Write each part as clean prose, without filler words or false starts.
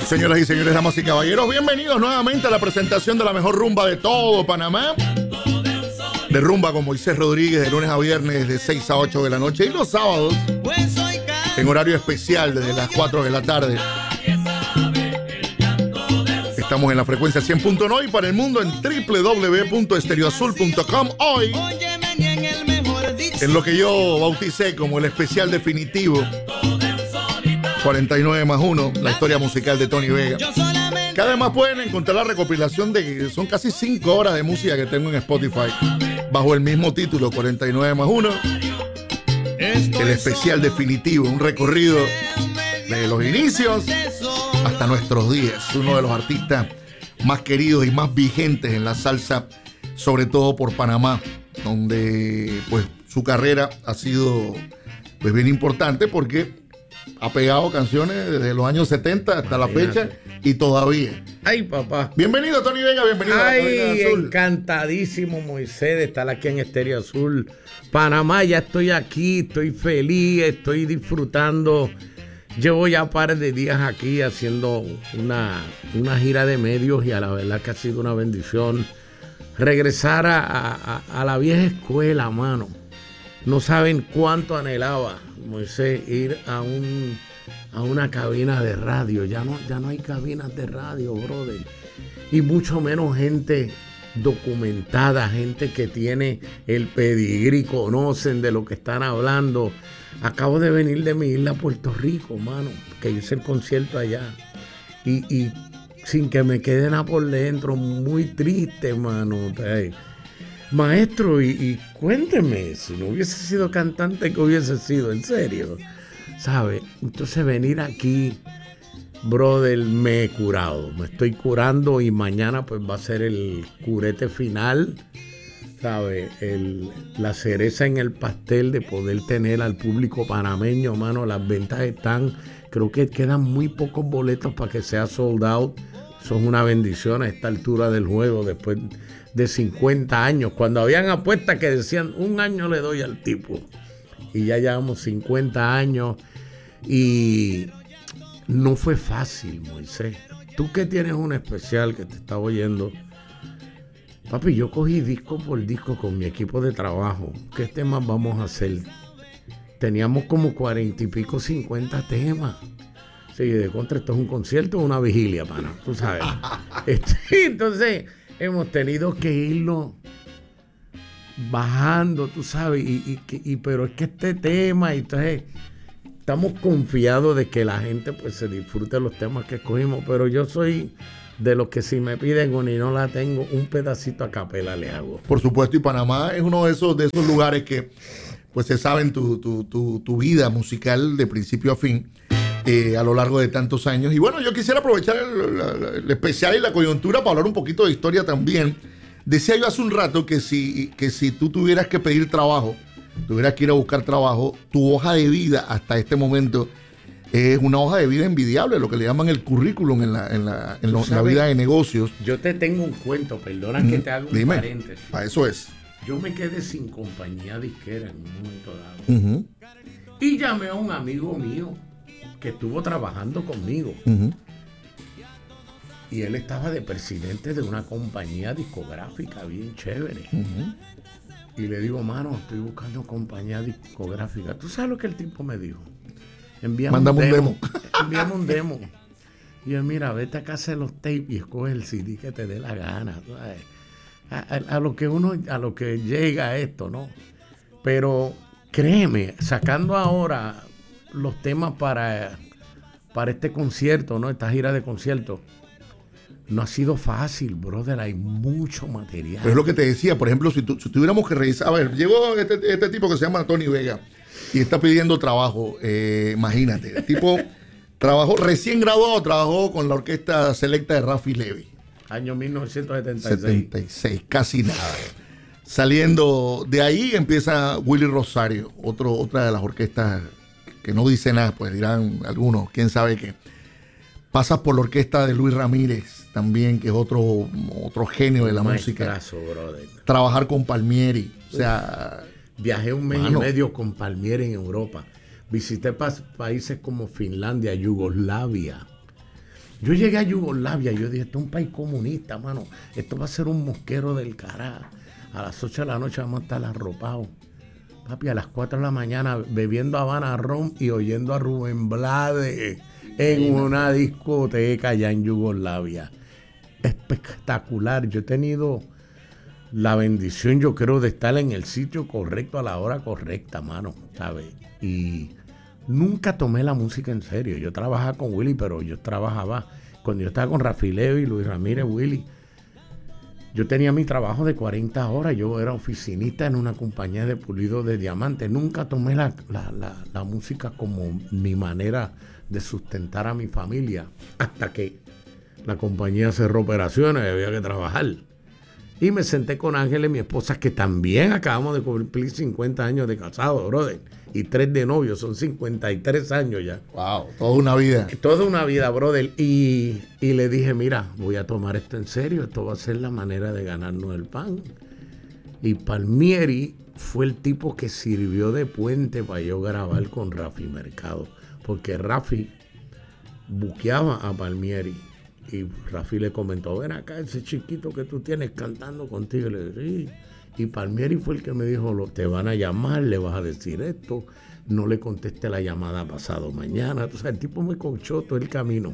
Señoras y señores, damas y caballeros, bienvenidos nuevamente a la presentación de la mejor rumba de todo Panamá. De rumba con Moisés Rodríguez, de lunes a viernes de 6 a 8 de la noche y los sábados en horario especial desde las 4 de la tarde. Estamos en la frecuencia 100.9 y para el mundo en www.estereoazul.com. Hoy, en lo que yo bauticé como el especial definitivo 49 más 1, la historia musical de Tony Vega. Que además pueden encontrar la recopilación de, son casi 5 horas de música que tengo en Spotify, bajo el mismo título, 49 más 1. El especial definitivo, un recorrido de los inicios hasta nuestros días. Uno de los artistas más queridos y más vigentes en la salsa, sobre todo por Panamá, donde pues su carrera ha sido pues bien importante porque ha pegado canciones desde los años 70 hasta la fecha y todavía. Ay, papá. Bienvenido, Tony Vega, bienvenido. Ay, encantadísimo, Moisés, de estar aquí en Estéreo Azul, Panamá. Ya estoy aquí, estoy feliz, estoy disfrutando. Llevo ya un par de días aquí haciendo una gira de medios y a la verdad que ha sido una bendición regresar a la vieja escuela, mano. No saben cuánto anhelaba, Moisés, ir a una cabina de radio. Ya no hay cabinas de radio, brother. Y mucho menos gente documentada, gente que tiene el pedigrí, conocen de lo que están hablando. Acabo de venir de mi isla a Puerto Rico, mano, que hice el concierto allá. Y sin que me quede nada por dentro, muy triste, mano. Maestro, y cuénteme, si no hubiese sido cantante, ¿qué hubiese sido? En serio, ¿sabe? Entonces venir aquí, brother, me he curado, me estoy curando y mañana pues va a ser el curete final, ¿sabe? La cereza en el pastel de poder tener al público panameño, mano. Las ventas están, creo que quedan muy pocos boletos para que sea sold out. Son una bendición a esta altura del juego, después de 50 años, cuando habían apuestas que decían 1 año le doy al tipo, y ya llevamos 50 años y no fue fácil, Moisés. Tú que tienes un especial que te está oyendo, papi, yo cogí disco por disco con mi equipo de trabajo. ¿Qué temas vamos a hacer? Teníamos como 40 y pico, 50 temas. Sí, de contra, esto es un concierto o una vigilia, pana, tú sabes. Entonces hemos tenido que irlo bajando, tú sabes, pero es que este tema, entonces estamos confiados de que la gente pues se disfrute los temas que escogimos, pero yo soy de los que si me piden una y no la tengo, un pedacito a capela le hago. Por supuesto, y Panamá es uno de esos lugares que pues se saben tu vida musical de principio a fin. A lo largo de tantos años. Y bueno, yo quisiera aprovechar el especial y la coyuntura para hablar un poquito de historia también. Decía yo hace un rato que si tú tuvieras que pedir trabajo, tuvieras que ir a buscar trabajo, tu hoja de vida hasta este momento es una hoja de vida envidiable, lo que le llaman el currículum en la vida de negocios. Yo te tengo un cuento, perdona que te haga un paréntesis. Para eso es. Yo me quedé sin compañía disquera en un momento dado. Y llamé a un amigo mío que estuvo trabajando conmigo. Y él estaba de presidente de una compañía discográfica bien chévere. Y le digo, mano, estoy buscando compañía discográfica. ¿Tú sabes lo que el tipo me dijo? Mándame un demo. Envíame un demo. Y yo, mira, vete a casa de los tapes y escoge el CD que te dé la gana. A lo que llega esto, ¿no? Pero créeme, sacando ahora los temas para este concierto, ¿no? Esta gira de conciertos, no ha sido fácil, brother. Hay mucho material. Pero es lo que te decía, por ejemplo, si tuviéramos que revisar, a ver, llegó este tipo que se llama Tony Vega y está pidiendo trabajo, imagínate, el tipo trabajó, recién graduado, trabajó con la orquesta selecta de Rafi Levy. Año 1976. 76, casi nada. Saliendo de ahí empieza Willy Rosario, otra de las orquestas que no dice nada, pues dirán algunos, quién sabe qué. Pasas por la orquesta de Luis Ramírez también, que es otro genio de la música. Brother. Trabajar con Palmieri, o sea... Viajé 1 mes y medio con Palmieri en Europa. Visité países como Finlandia, Yugoslavia. Yo llegué a Yugoslavia, yo dije, esto es un país comunista, mano. Esto va a ser un mosquero del carajo. A las 8 de la noche vamos a estar arropados. Papi, a las 4 de la mañana bebiendo Habana Ron y oyendo a Rubén Blades en una discoteca allá en Yugoslavia. Espectacular. Yo he tenido la bendición, yo creo, de estar en el sitio correcto a la hora correcta, mano, ¿sabes? Y nunca tomé la música en serio. Yo trabajaba con Willy, pero yo trabajaba, cuando yo estaba con Rafi Levi, Luis Ramírez, Willy, yo tenía mi trabajo de 40 horas. Yo era oficinista en una compañía de pulido de diamantes. Nunca tomé la música como mi manera de sustentar a mi familia, hasta que la compañía cerró operaciones y había que trabajar. Y me senté con Ángeles, mi esposa, que también acabamos de cumplir 50 años de casado, brother. Y 3 de novio, son 53 años ya. Wow, toda una vida. Toda una vida, brother. Y le dije, mira, voy a tomar esto en serio. Esto va a ser la manera de ganarnos el pan. Y Palmieri fue el tipo que sirvió de puente para yo grabar con Rafi Mercado. Porque Rafi buqueaba a Palmieri. Y Rafi le comentó, ven acá, ese chiquito que tú tienes cantando contigo. Y le dije, sí. Y Palmieri fue el que me dijo, te van a llamar, le vas a decir esto, no le conteste la llamada pasado mañana. O sea, el tipo me coachó todo el camino.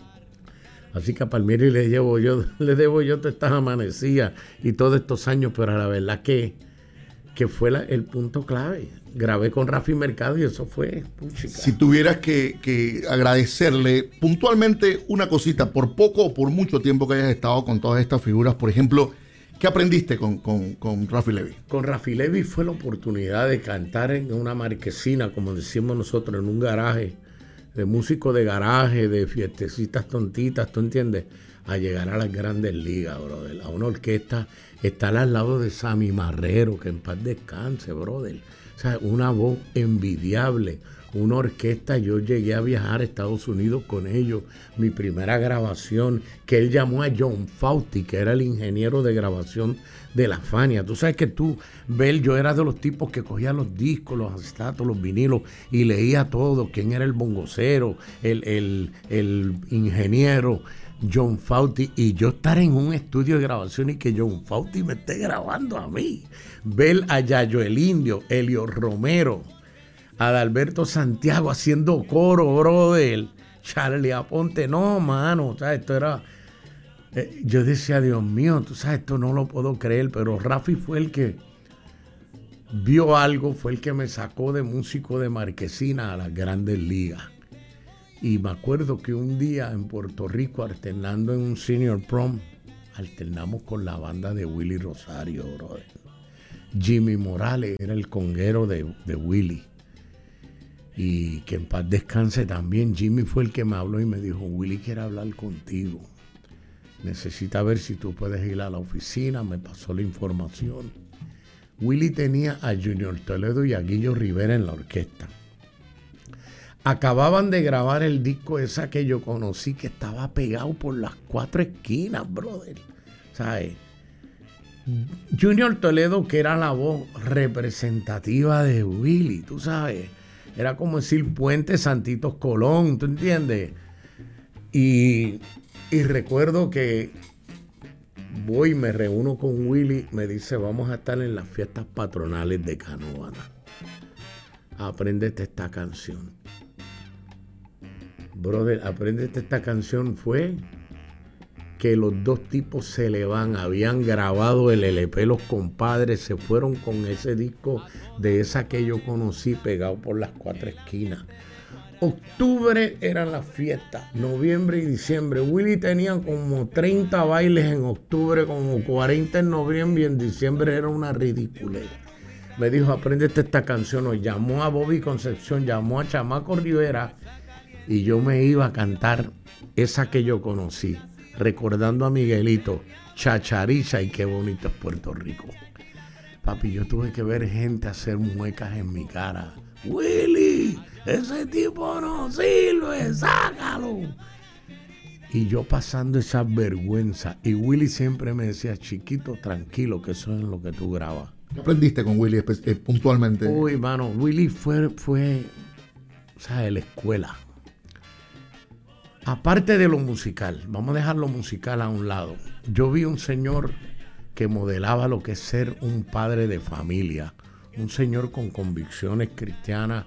Así que a Palmieri le debo yo todas estas amanecidas y todos estos años, pero la verdad que fue el punto clave. Grabé con Rafi Mercado y eso fue puchica. Si tuvieras que agradecerle puntualmente una cosita, por poco o por mucho tiempo que hayas estado con todas estas figuras, por ejemplo, ¿qué aprendiste con Rafi Levi? Con Rafi Levi fue la oportunidad de cantar en una marquesina, como decimos nosotros, en un garaje, de músico de garaje, de fiestecitas tontitas, ¿tú entiendes? A llegar a las grandes ligas, brother. A una orquesta, estar al lado de Sammy Marrero, que en paz descanse, brother. O sea, una voz envidiable, una orquesta. Yo llegué a viajar a Estados Unidos con ellos. Mi primera grabación, que él llamó a John Fauti, que era el ingeniero de grabación de la Fania. Tú sabes que Bel, yo era de los tipos que cogía los discos, los acetatos, los vinilos y leía todo. ¿Quién era el bongocero? El ingeniero John Fauti, y yo estar en un estudio de grabación y que John Fauti me esté grabando a mí. Ver a Yayo el Indio, Elio Romero, Adalberto Santiago haciendo coro, brother, Charlie Aponte, no, mano, o sea, esto era... yo decía, Dios mío, tú sabes, esto no lo puedo creer, pero Rafi fue el que vio algo, fue el que me sacó de músico de marquesina a las grandes ligas. Y me acuerdo que un día en Puerto Rico, alternando en un senior prom, alternamos con la banda de Willy Rosario, brother. Jimmy Morales era el conguero de Willy. Y que en paz descanse también. Jimmy fue el que me habló y me dijo, Willy quiere hablar contigo. Necesita ver si tú puedes ir a la oficina. Me pasó la información. Willy tenía a Junior Toledo y a Guillo Rivera en la orquesta. Acababan de grabar el disco esa que yo conocí, que estaba pegado por las 4 esquinas, brother. ¿Sabes? Junior Toledo, que era la voz representativa de Willy, tú sabes. Era como decir Puente Santitos Colón, ¿tú entiendes? Y recuerdo que voy y me reúno con Willy, me dice, vamos a estar en las fiestas patronales de Canóvana. Apréndete esta canción. Brother, apréndete esta canción. Fue que los dos tipos se le van, habían grabado el LP Los Compadres, se fueron con ese disco de esa que yo conocí pegado por las 4 esquinas. Octubre eran las fiestas, noviembre y diciembre. Willy tenía como 30 bailes en octubre, como 40 en noviembre, y en diciembre era una ridiculez. Me dijo, apréndete esta canción. Nos llamó a Bobby Concepción, llamó a Chamaco Rivera, y yo me iba a cantar esa que yo conocí, recordando a Miguelito, Chacharicha y qué bonito es Puerto Rico. Papi, yo tuve que ver gente hacer muecas en mi cara. Willy, ese tipo no sirve, sácalo. Y yo pasando esa vergüenza. Y Willy siempre me decía, chiquito, tranquilo, que eso es lo que tú grabas. ¿Qué aprendiste con Willy puntualmente? Uy, mano, Willy fue, o sea, de la escuela. aparte de lo musical, vamos a dejar lo musical a un lado. Yo vi un señor que modelaba lo que es ser un padre de familia, un señor con convicciones cristianas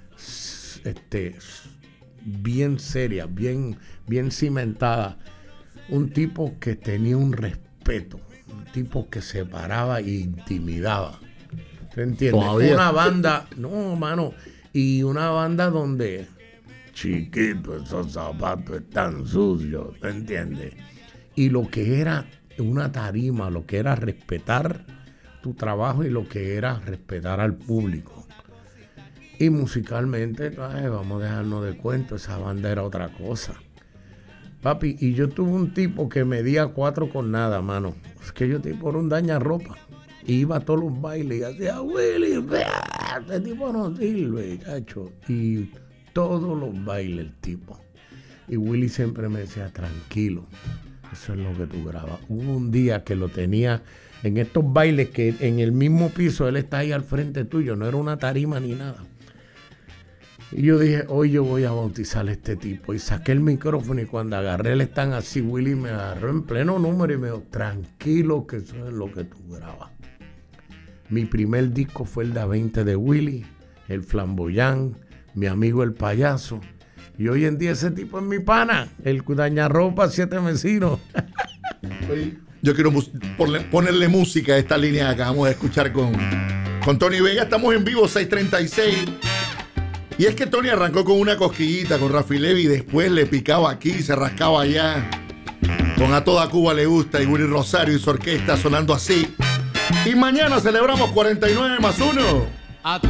bien serias, bien cimentadas, un tipo que tenía un respeto, un tipo que se paraba e intimidaba. ¿Te entiendes? Todavía. Una banda, no, mano, y una banda donde, chiquito, esos zapatos están sucios, ¿te entiendes? Y lo que era una tarima, lo que era respetar tu trabajo y lo que era respetar al público. Y musicalmente, vamos a dejarnos de cuento, esa banda era otra cosa. Papi, y yo tuve un tipo que medía 4 con nada, mano. Es que yo tipo era un dañarropa. Y iba a todos los bailes y hacía, Willy, este tipo no sirve, chacho. Y todos los bailes el tipo. Y Willy siempre me decía, tranquilo, eso es lo que tú grabas. Hubo un día que lo tenía en estos bailes que en el mismo piso él está ahí al frente tuyo, no era una tarima ni nada. Y yo dije, hoy yo voy a bautizar a este tipo. Y saqué el micrófono y cuando agarré el stand así, Willy me agarró en pleno número y me dijo, tranquilo que eso es lo que tú grabas. Mi primer disco fue el Da 20 de Willy, el Flamboyán, mi amigo el Payaso. Y hoy en día ese tipo es mi pana, el dañarropa 7 vecinos. Yo quiero ponerle música a esta línea que acabamos de escuchar con Tony Vega. Estamos en vivo, 6:36. Y es que Tony arrancó con una cosquillita con Rafi Levy y después le picaba aquí, se rascaba allá. Con A Toda Cuba Le Gusta y Willy Rosario y su orquesta sonando así. Y mañana celebramos 49 más 1.